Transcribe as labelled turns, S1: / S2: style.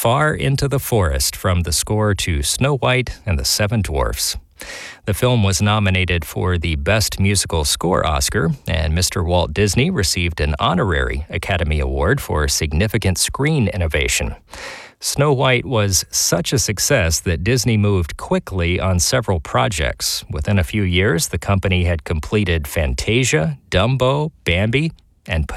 S1: Far into the Forest from the score to Snow White and the Seven Dwarfs. The film was nominated for the Best Musical Score Oscar, and Mr. Walt Disney received an honorary Academy Award for significant screen innovation. Snow White was such a success that Disney moved quickly on several projects. Within a few years, the company had completed Fantasia, Dumbo, Bambi, and